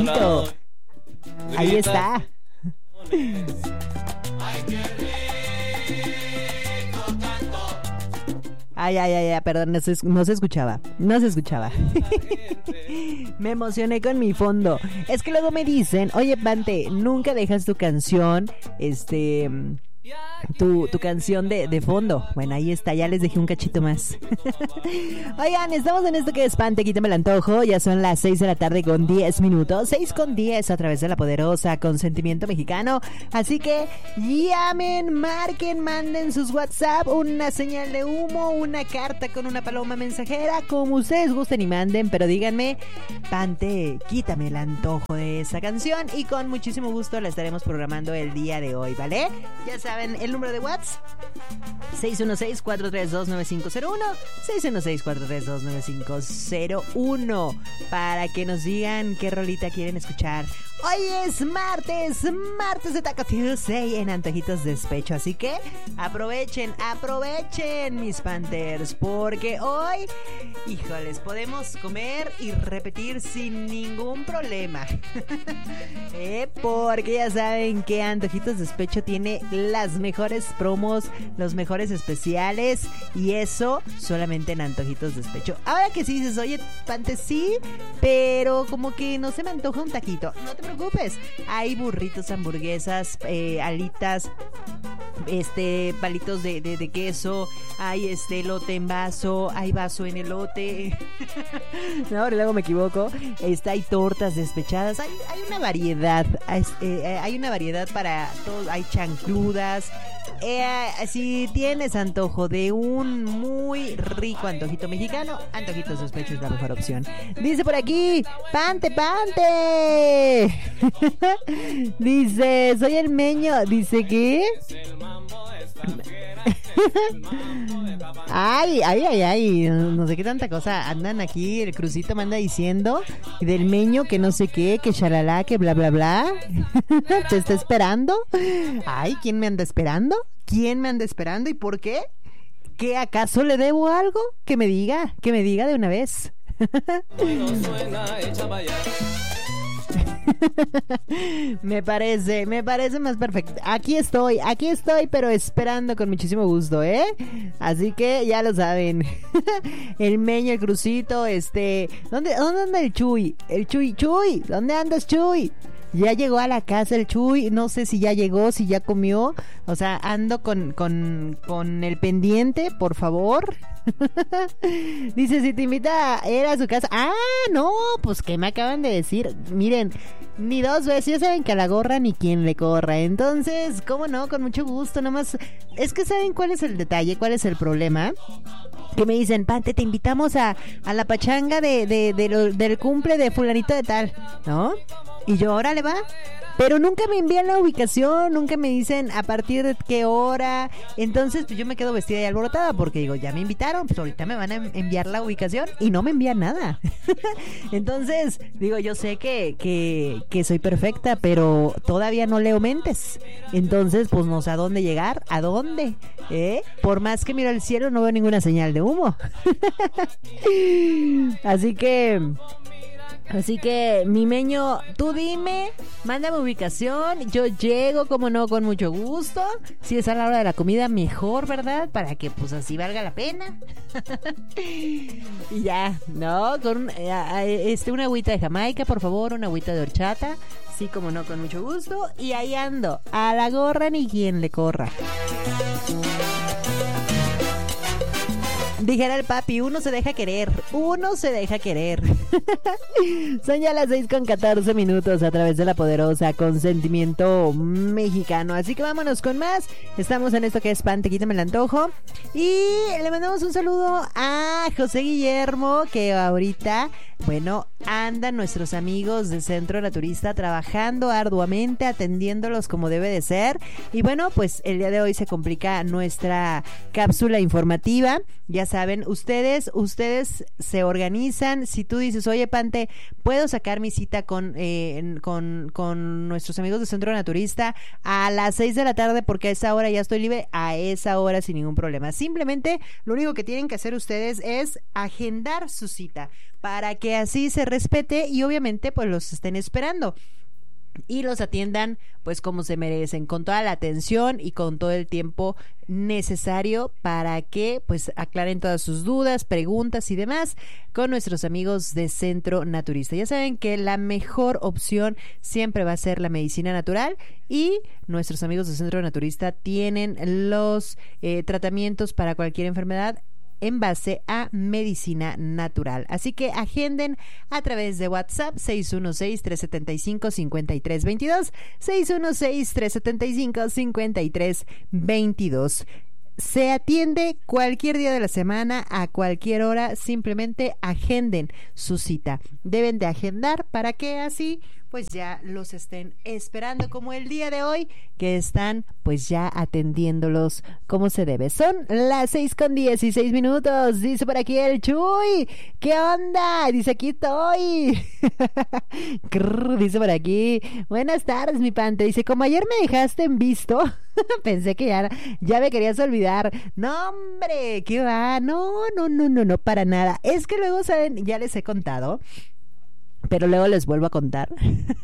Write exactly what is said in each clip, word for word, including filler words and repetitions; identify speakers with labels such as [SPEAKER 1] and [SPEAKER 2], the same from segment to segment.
[SPEAKER 1] antojito. Ahí está. Ay, ay, ay, ay, perdón, no se, no se escuchaba, no se escuchaba. Me emocioné con mi fondo. Es que luego me dicen, oye, Pante, nunca dejas tu canción, este... Tu, tu canción de, de fondo. Bueno, ahí está, ya les dejé un cachito más. Oigan, estamos en esto que es Pante, quítame el antojo. Ya son las seis de la tarde con diez minutos. seis con diez a través de la poderosa Consentimiento Mexicano. Así que llamen, marquen, manden sus WhatsApp, una señal de humo, una carta con una paloma mensajera, como ustedes gusten y manden, pero díganme, Pante, quítame el antojo de esa canción y con muchísimo gusto la estaremos programando el día de hoy, ¿vale? Ya saben, el número de WhatsApp seis uno seis, cuatro tres dos, nueve cinco cero uno seis uno seis, cuatro tres dos, nueve cinco cero uno para que nos digan qué rolita quieren escuchar. Hoy es martes, martes de Taco Tuesday en Antojitos Despecho, así que aprovechen, aprovechen mis Panthers, porque hoy, híjoles, podemos comer y repetir sin ningún problema. eh, porque ya saben que Antojitos Despecho tiene las mejores promos, los mejores especiales, y eso solamente en Antojitos Despecho. Ahora que sí dices, oye, Pante, sí, pero como que no se me antoja un taquito, no te preocupes, hay burritos, hamburguesas, eh, alitas, este, palitos de, de, de queso, hay este elote en vaso, hay vaso en elote. No, luego me equivoco. Está, hay tortas despechadas, hay, hay una variedad, hay, eh, hay una variedad para todo, hay chancludas. Eh, si tienes antojo de un muy rico antojito mexicano, Antojitos Despecho es la mejor opción. Dice por aquí, Pante, Pante. Dice, soy el Meño. Dice que... Ay, ay, ay, ay, no sé qué tanta cosa andan aquí. El Crucito me anda diciendo del Meño que no sé qué, que shalala, que bla, bla, bla. ¿Te está esperando? Ay, ¿quién me anda esperando? ¿Quién me anda esperando y por qué? ¿Qué acaso le debo algo? Que me diga, que me diga de una vez. Me parece, me parece más perfecto. Aquí estoy, aquí estoy, pero esperando con muchísimo gusto, ¿eh? Así que ya lo saben. El Meño, el Crucito, este... ¿Dónde, dónde anda el Chuy? El Chuy, Chuy, ¿dónde andas, Chuy? Ya llegó a la casa el Chuy, no sé si ya llegó, si ya comió. O sea, ando con, con, con el pendiente, por favor. Dice, si te invita a ir a su casa. Ah, no, pues ¿qué me acaban de decir? Miren, ni dos veces, ya saben que a la gorra ni quien le corra. Entonces, ¿cómo no? Con mucho gusto, nomás. Es que ¿saben cuál es el detalle? ¿Cuál es el problema? Que me dicen, Pante, te invitamos a, a la pachanga de, de, de lo, del cumple de fulanito de tal, ¿no? Y yo, órale, va. Pero nunca me envían la ubicación, nunca me dicen a partir de qué hora. Entonces, pues yo me quedo vestida y alborotada porque digo, ya me invitaron, pues ahorita me van a enviar la ubicación y no me envían nada. Entonces, digo, yo sé que, que, que soy perfecta, pero todavía no leo mentes. Entonces, pues no sé a dónde llegar, a dónde, ¿eh? Por más que miro al cielo, no veo ninguna señal de humo. Así que... Así que, mi Meño, tú dime, mándame ubicación, yo llego, como no, con mucho gusto. Si es a la hora de la comida, mejor, ¿verdad? Para que pues así valga la pena. Y ya, ¿no? Con eh, este, una agüita de Jamaica, por favor, una agüita de horchata. Sí, como no, con mucho gusto. Y ahí ando, a la gorra ni quien le corra. Dijera el papi, uno se deja querer, uno se deja querer. Son ya las seis con catorce minutos a través de la poderosa Consentimiento Mexicano. Así que vámonos con más. Estamos en esto que es Pante, quítame el antojo. Y le mandamos un saludo a José Guillermo, que ahorita, bueno, andan nuestros amigos de Centro Naturista trabajando arduamente, atendiéndolos como debe de ser. Y bueno, pues el día de hoy se complica nuestra cápsula informativa. Ya saben, ustedes, ustedes se organizan. Si tú dices, oye, Pante, puedo sacar mi cita con, eh, con, con nuestros amigos de Centro Naturista a las seis de la tarde porque a esa hora ya estoy libre, a esa hora sin ningún problema. Simplemente lo único que tienen que hacer ustedes es agendar su cita para que así se respete y obviamente pues los estén esperando y los atiendan pues como se merecen, con toda la atención y con todo el tiempo necesario para que pues aclaren todas sus dudas, preguntas y demás con nuestros amigos de Centro Naturista. Ya saben que la mejor opción siempre va a ser la medicina natural y nuestros amigos de Centro Naturista tienen los eh, tratamientos para cualquier enfermedad en base a medicina natural. Así que agenden a través de WhatsApp seis uno seis, tres siete cinco, cinco tres dos dos, seis uno seis, tres siete cinco, cinco tres dos dos. Se atiende cualquier día de la semana, a cualquier hora, simplemente agenden su cita. Deben de agendar para que así pues ya los estén esperando, como el día de hoy, que están pues ya atendiéndolos como se debe. Son las seis con dieciséis minutos, dice por aquí el Chuy, ¿qué onda? Dice, aquí estoy. Crr, dice por aquí, buenas tardes, mi Pante. Dice, como ayer me dejaste en visto, pensé que ya, ya me querías olvidar. No, hombre, ¿qué va? No, no, no, no, no, para nada. Es que luego, ¿saben? Ya les he contado, pero luego les vuelvo a contar.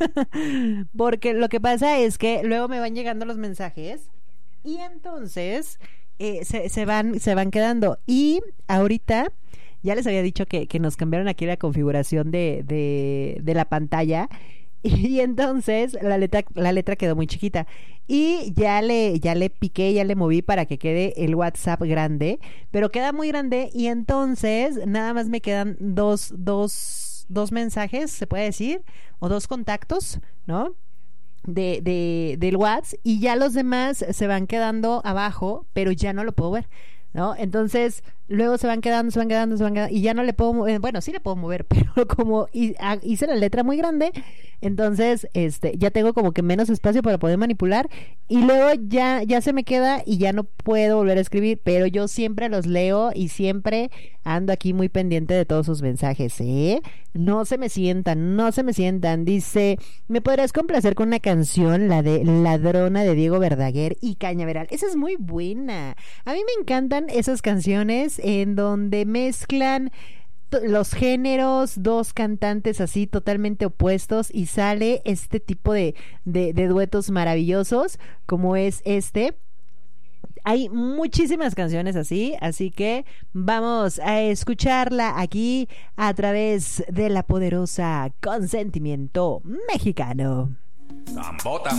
[SPEAKER 1] Porque lo que pasa es que luego me van llegando los mensajes y entonces eh, se, se van se van quedando. Y ahorita ya les había dicho que, que nos cambiaron aquí la configuración de, de, de la pantalla. Y entonces la letra la letra quedó muy chiquita y ya le ya le piqué, ya le moví para que quede el WhatsApp grande, pero queda muy grande y entonces nada más me quedan dos dos dos mensajes, se puede decir, o dos contactos, ¿no? De, de, del WhatsApp, y ya los demás se van quedando abajo, pero ya no lo puedo ver, ¿no? Entonces, luego se van quedando, se van quedando, se van quedando, y ya no le puedo mover, bueno, sí le puedo mover, pero como hice la letra muy grande, entonces, este, ya tengo como que menos espacio para poder manipular, y luego ya, ya se me queda y ya no puedo volver a escribir, pero yo siempre los leo y siempre ando aquí muy pendiente de todos sus mensajes, ¿eh? No se me sientan, no se me sientan. Dice, ¿me podrías complacer con una canción, la de Ladrona de Diego Verdaguer y Cañaveral? Esa es muy buena. A mí me encantan esas canciones en donde mezclan los géneros, dos cantantes así totalmente opuestos y sale este tipo de, de, de duetos maravillosos como es este. Hay muchísimas canciones así, así que vamos a escucharla aquí a través de la poderosa Consentimiento Mexicano.
[SPEAKER 2] Tambota.